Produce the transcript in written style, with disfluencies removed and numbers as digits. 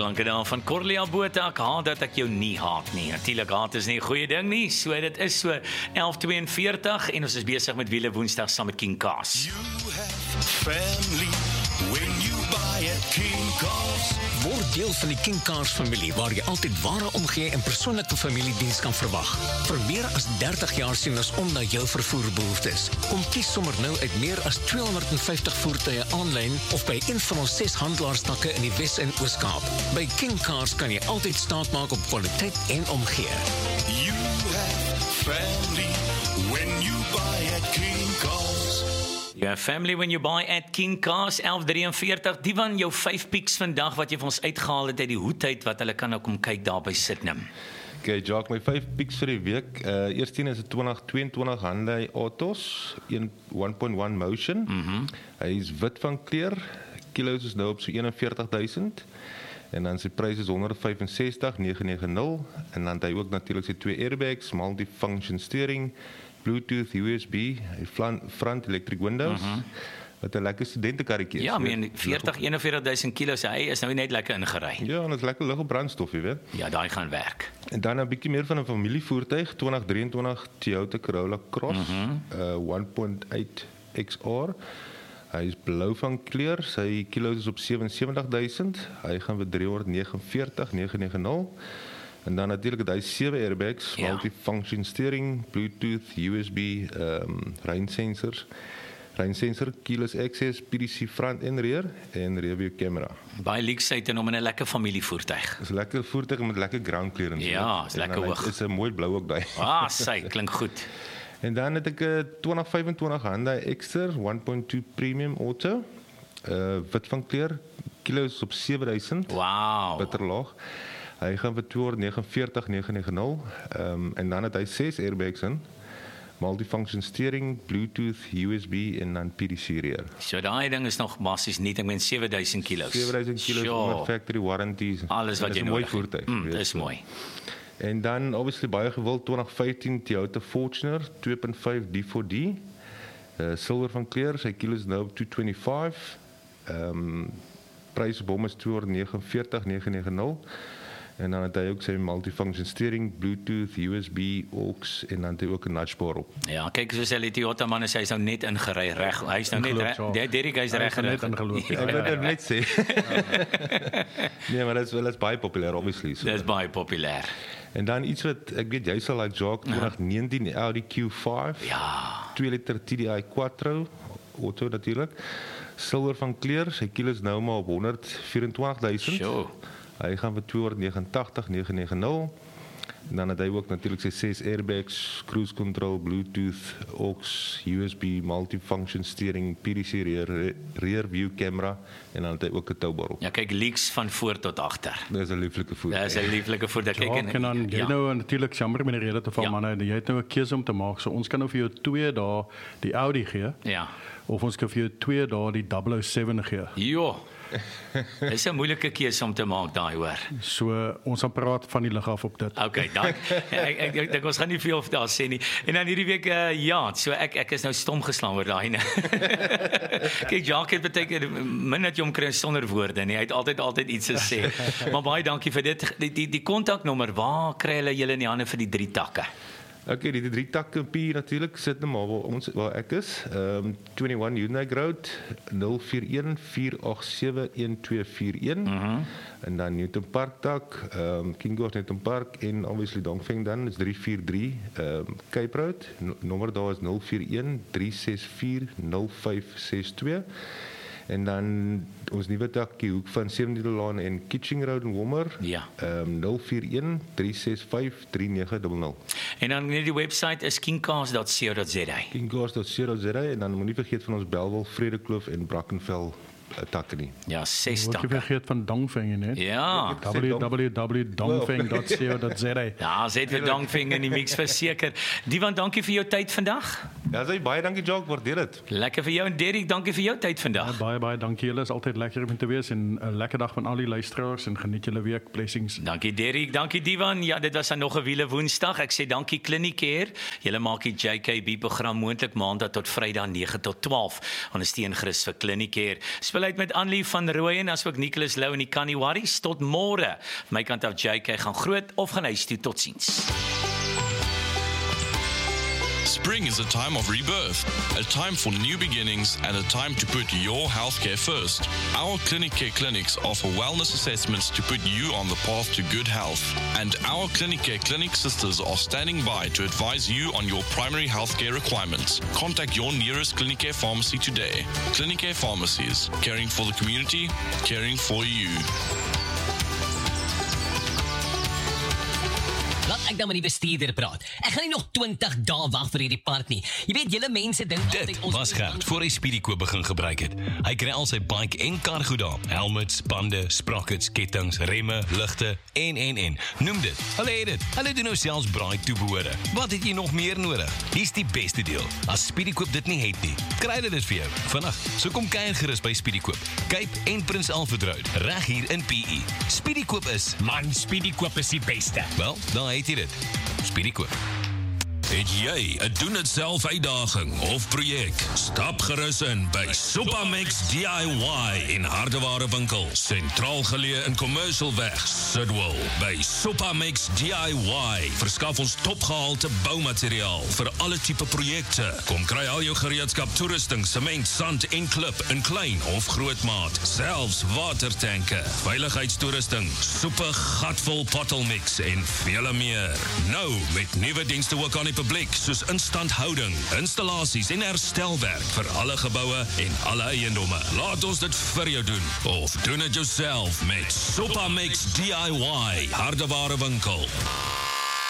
Klanke daar van Corlia Botha, ek haat dat ek jou nie haat nie. Natuurlik haat is nie 'n goeie ding nie. So dit is so 11:42 en ons is besig met Wiele Woensdag saam met King Kaas. You have family when you buy at King Cars. Word deel van die King Cars familie waar jy altyd ware omgee en persoonlike familiediens kan verwag. Vir meer as 30 jaar sien ons om na jou vervoerbehoeftes. Kom kies sommer nou uit meer as 250 voertuie aanlyn of by een van ons 6 handelaarstakke in die Wes- en Oos-Kaap. By King Cars kan jy altyd staat maak op kwaliteit en omgee. You have family when you buy at King Cars. You have family when you buy at King Kaas 11:43. Die van jou 5 pieks vandag wat jy vir ons uitgehaal het uit die hoed uit wat hulle kan nou kom kyk daar by Sydenham. Okay, Jacques, my 5 picks vir die week. Eerste een is 'n 2022 Hyundai Autos 1.1 Motion. Hy is wit van kleur. Kilos is nou op so 41.000. En dan sy prys is 165,990 en dan het hy ook natuurlik sy 2 airbags, multifunction steering, Bluetooth, USB, front electric windows. Wat 'n lekker studentekarretjie is. Ja, men 41.000 kilos, hy is nou net lekker ingery. Ja, en dit is lekker lig op brandstof, jy weet. Ja, daai gaan werk. En dan 'n bietjie meer van 'n familievoertuig, 2023 Toyota Corolla Cross, 1.8 XR. Hy is blou van kleur, sy kilos is op 77.000. Hy gaan vir 349,990. En dan natuurlik het hy 7 airbags, multifunction steering, Bluetooth, USB, reinsensor, keyless access, PDC front en rear en rear view camera. Baie leaksheid en om in 'n lekker familievoertuig. Dis 'n lekker voertuig met lekker ground clearance. Ja, is lekker hoog. Is 'n mooi blou ook daai. Ah, sy klink goed. En dan het ek 'n 2025 Hyundai Exter 1.2 Premium Auto, wit van kleur, kilos op 7000. Wow. Bitter laag. Hy gaan vir 249,990. En dan het hy 6 airbags in, multifunction steering, Bluetooth, USB en dan PDC rear. So daai ding is nog basies nie, ek meen 7000 kilos. 7000 kilos onder factory warranties. Alles wat jy nodig het. Dis mooi. En dan obviously baie gewild 2015 Toyota Fortuner 2.5 D4D. Silwer van kleur, sy kilos is nou op 225. Prys op hom is 249,990. En dan het hy ook sy multifunction steering, Bluetooth, USB, AUX en dan het hy ook 'n nudgebar op. Ja, kyk soos hy Toyota man is, hy is nou net ingery reg. Hy's nou net reg. Derek hy's reg net ingeloop. Ek wil dit net sê. Nee, maar dit is baie populêr obviously. So. Dis baie populêr. En dan iets wat ek weet jy sal like Jacques 2019 Audi Q5. Ja. 2 liter TDI Quattro auto natuurlik. Silwer van kleur, sy kilos nou maar op 124.000. Sjoe. Hy gaan vir 289,990. En dan het hy ook natuurlik sy 6 airbags, cruise control, Bluetooth, AUX, USB, multifunction steering, PDC rear view camera en dan het hy ook 'n toubar op. Ja, kyk leaks van voor tot agter. Dis 'n lieflike voertuig. Dis 'n lieflike voertuig. Kyk en dan jy nou natuurlik jammer met die rede te val manne, jy het nou 'n keuse om te maak. So ons kan nou vir jou 2 dae die Audi gee. Ja. Of ons kan vir jou 2 dae die 007 gee. Jo. Dis 'n moeilike keuse om te maak daai hoor. So ons gaan praat van die lig af op dit. Okay, dank. ek dink ons gaan nie veel daar sê nie. En dan hierdie week ja, so ek is nou stom geslaan oor daai. Kyk, Jacques het beteken min dat jy hom kry sonder woorde nie. Hy het altyd iets te sê. Maar baie dankie vir dit. Die kontaknommer, waar kry hulle julle in die hande vir die 3 takke? Okay, die 3 takke P natuurlik sit nou maar waar ek is. 21 Hyundai Road 041-487-1241. En dan Newton Park tak, King Cars Newton Park en obviously Dongfeng dan is 343 Cape Road. Nommer daar is 041-364-0562. En dan ons nuwe takkie hoek van 17de Laan en Kitching Road in Wommer. Ja. 041-365-3900. En dan net die website is kingcars.co.za. Kingcars.co.za en dan moenie vergeet van ons Belwel, Vredekloof en Brackenfell takke nie. Ja, 6 Wat jy takke. vergeet van Dongfeng net. Ja. www.dongfeng.co.za. Ja, sê vir Dongfeng in die mix verseker. Divan, dankie vir jou tyd vandag. Ja, sê baie dankie Jacques, waardeer dit. Lekker vir jou en Derrick, dankie vir jou tyd vandag. Baie dankie julle, is altyd lekker om te wees en 'n lekker dag van al die luisteraars en geniet julle week, blessings. Dankie Derrick, dankie Divan. Ja, dit was dan nog 'n wiele Woensdag. Ek sê dankie Clinicare. Julle maak die JKB program moontlik Maandag tot Vrydag 9 tot 12. Ondersteun gerus vir Clinicare. Speel uit met Annelie van Rooyen asook Nicholas Lou en die Kaniwaris. Tot môre. My kant af JK gaan groot of gaan huis toe. Totsiens. Spring is a time of rebirth, a time for new beginnings, and a time to put your healthcare first. Our Clinicare clinics offer wellness assessments to put you on the path to good health. And our Clinicare clinic sisters are standing by to advise you on your primary healthcare requirements. Contact your nearest Clinicare pharmacy today. Clinicare Pharmacies, caring for the community, caring for you. Laat ek dan met die bestuurder praat. Ek gaan nie nog 20 dae wag vir hierdie part nie. Jy weet, julle mense dink altyd Dit was Gert voor hy Speedykoop begin gebruik het. Hy kry al sy bike en kar goed daar. Helmets, bande, sprockets, kettings, remme, ligte en. Noem dit. Hulle het dit. Hulle doen nou selfs braai toebehore. Wat het jy nog meer nodig? Hier's die beste deel. As Speedykoop dit nie het nie, kry hulle dit vir jou. Vandag, so kom kuier gerus by Speedykoop. Cape en Prins Alfred Road, reg hier in PE. Speedykoop is, Man, Speedykoop is die beste. wel, dan het jy dit. Speedykoop. Het jy 'n doen-dit-self uitdaging of projek? Stap gerus in by Supamex DIY in Hardeware winkel, sentraal geleë in Commercialweg, Sidwell. By Supamex DIY verskaf ons topgehalte boumateriaal vir alle tipe projekte. Kom kry al jou gereedskap, toerusting, sement, sand en klip in klein of groot maat, selfs watertanke, veiligheidstoerusting, soepe gatvol pottelmix en vele meer. Nou met nuwe dienste ook aan die publiek soos instandhouding, installasies en herstelwerk vir alle geboue en alle eiendomme. Laat ons dit vir jou doen of doen dit jouself met Supamex DIY Hardeware winkel.